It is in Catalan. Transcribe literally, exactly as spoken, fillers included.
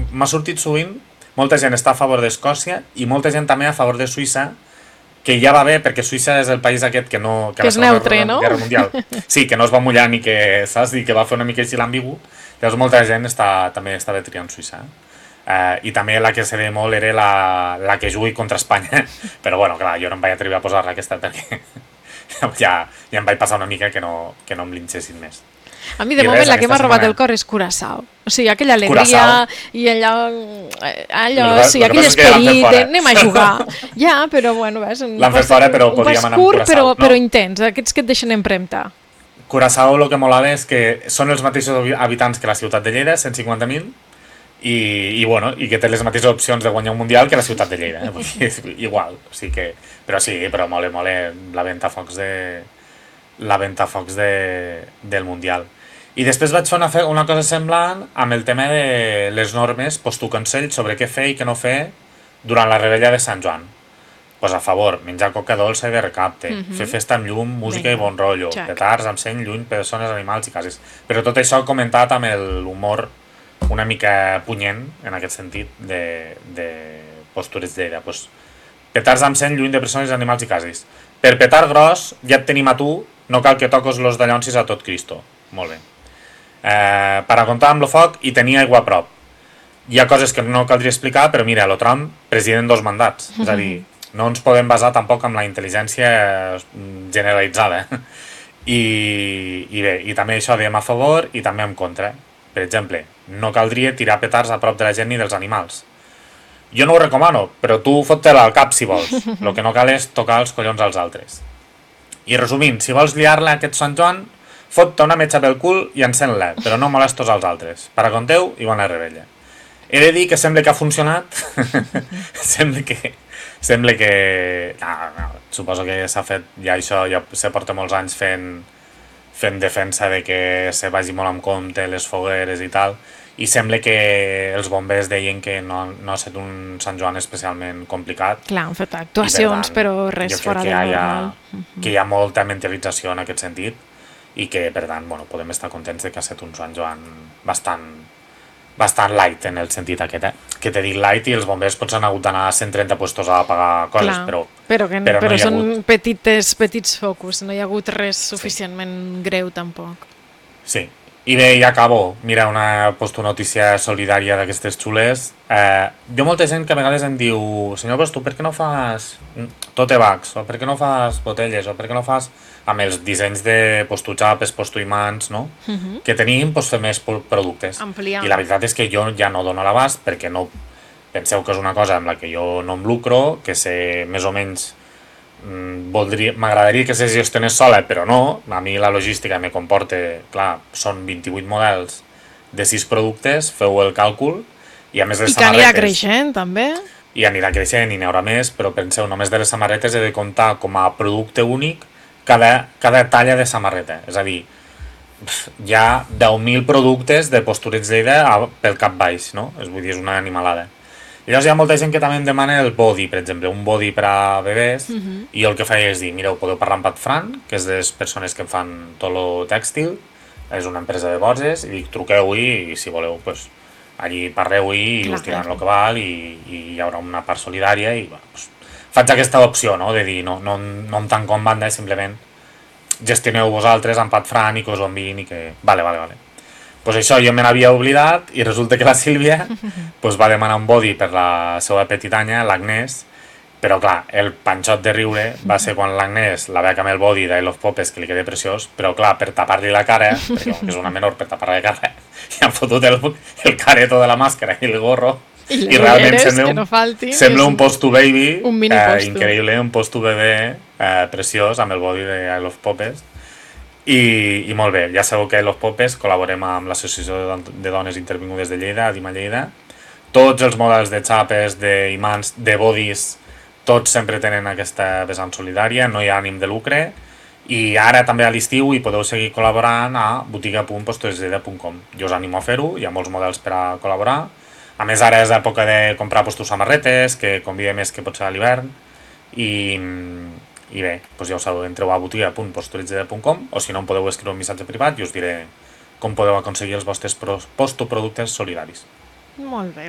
m'ha sortit sovint, molta gent està a favor d'Escòcia i molta gent també a favor de Suïssa, que ja va bé, perquè Suïssa és el país aquest que no... Que és neutre, no? Guerra Mundial. Sí, que no es va mullar ni que, saps? I que va fer una mica així l'ambigu. Llavors molta gent està, també estava triant Suïssa. Eh, I també la que se ve molt era la, la que jugui contra Espanya. Però bueno, clar, jo no em vaig atrevir a posar-la aquesta perquè ja, ja em vaig passar una mica que no, que no em linxessin més. A mi, de I moment, res, la que m'ha robat el cor és Curaçao. O sigui, aquella alegria Curaçao. I allò... allò o sigui, aquell esperit de anem a jugar. Ja, però bueno, ves... L'han fet fora, però podríem anar amb Curaçao. Però, no? Però intens, aquests que et deixen empremta. Curaçao el que molava és que són els mateixos habitants que la ciutat de Lleida, cent cinquanta mil, i, i, bueno, i que té les mateixes opcions de guanyar un mundial que la ciutat de Lleida. Eh? Igual. O sigui que, però sí, però mole, mole la ventafocs de... la ventafocs de, del mundial. I després vaig fer una, una cosa semblant amb el tema de les normes post-consell sobre què fer i què no fer durant la rebella de Sant Joan. Pues a favor, menjar coca dolça i de recapte, mm -hmm. fer festa amb llum, música Vinga. I bon rotllo, Check. Petards amb seny, lluny, persones, animals i cases. Però tot això comentat amb l'humor una mica punyent, en aquest sentit, de, de postures d'ella. Pues, petards amb seny, lluny de persones, animals i cases. Per petar gros, ja et tenim a tu, no cal que toques los dallonsis a tot Cristo. Molt bé. Eh, per a comptar amb el foc i tenir aigua a prop. Hi ha coses que no caldria explicar, però mira, el Trump, president dos mandats. És a dir, no ens podem basar tampoc en la intel·ligència generalitzada. I, i bé, i també això diem a favor i també en contra. Per exemple, no caldria tirar petards a prop de la gent ni dels animals. Jo no ho recomano, però tu fot-te-la al cap si vols. El que no cal és tocar els collons als altres. I resumint, si vols liar-la aquest Sant Joan, fot-te una metxa pel cul i encén-la, però no molestos als altres. Para con Déu i bona rebella. He de dir que sembla que ha funcionat. sembla que... Sembla que... No, no, suposo que s'ha fet... Ja això ja se porta molts anys fent, fent defensa de que se vagi molt en compte les fogueres i tal, i sembla que els bombers deien que no, no ha estat un Sant Joan especialment complicat. Clar, han fet actuacions, per tant, però res fora de normal. Que hi ha molta mentalització en aquest sentit, i que, per tant, bueno, podem estar contents de que ha estat un Sant Joan bastant, bastant light en el sentit aquest, eh? Que t'he dit light i els bombers potser han hagut d'anar a cent trenta puestos a apagar coses, Clar, però, però, que, però, però no són hagut... petites, petits focus, no hi ha hagut res suficientment sí. greu tampoc. Sí, i bé, ja acabo. Mira, una posto notícia solidària d'aquestes xules. Eh, jo molta gent que a vegades em diu senyor, pues tu per què no fas tote bags, o per què no fas botelles, o per què no fas amb els dissenys de postuchapes, postuimants, no? Uh -huh. Que tenim, pues, fer més productes. Ampliar. I la veritat és que jo ja no dono l'abast perquè no penseu que és una cosa amb la que jo no em lucro, que sé més o menys mm, voldria, m'agradaria que se gestionés sola, però no. A mi la logística me comporta, clar, són vint-i-vuit models de sis productes, feu el càlcul, i a més les I samarretes... I que anirà creixent, també. I anirà creixent i n'hi haurà més, però penseu, només de les samarretes he de comptar com a producte únic Cada, cada talla de samarreta, és a dir, hi ha deu mil productes de Posturets Lleida pel cap baix, no? És, vull dir, és una animalada. I llavors hi ha molta gent que també em demana el body, per exemple, un body per a bebès, uh -huh. i el que faig és dir, mireu, podeu parlar amb Pat Fran, que és de les persones que em fan tot lo tèxtil, és una empresa de Borges, i dic, truqueu-hi, i si voleu, pues, allí parleu-hi, i us diran el que val, i, i hi haurà una part solidària, i bueno, pues, faig aquesta opció, no?, de dir, no, no, no em tanco en banda, simplement gestioneu vosaltres amb Pat Fran i que us ho enviïn i que... Vale, vale, vale. Pues això, jo me n'havia oblidat i resulta que la Sílvia pues va demanar un body per la seva petitanya, l'Agnès, però clar, el panxot de riure va ser quan l'Agnès la veig amb el body d'I Love Popes, que li queda preciós, però clar, per tapar-li la cara, perquè és una menor, per tapar-li la cara, i han fotut el, el careto de la màscara i el gorro, i, i realment sembla un, no faltin, sembla un post-to baby, un mini eh, increïble, un post-to bebè eh, preciós amb el body de I Love Popes, i, i molt bé, ja sabeu que I Love Popes col·laborem amb l'Associació de Dones Intervingudes de Lleida, Dima Lleida. Tots els models de xapes, d'imants, de bodies, tots sempre tenen aquesta vessant solidària, no hi ha ànim de lucre, i ara també a l'estiu hi podeu seguir col·laborant a botiga punt postureslleida punt com. Jo us animo a fer-ho, hi ha molts models per a col·laborar. A més, ara és època de comprar postos samarretes, que convida més que potser a l'hivern, i, i bé, doncs ja ho sabeu, entreu a botiga punt postureslleida punt com, o si no em podeu escriure un missatge privat i us diré com podeu aconseguir els vostres postoproductes solidaris. Molt bé.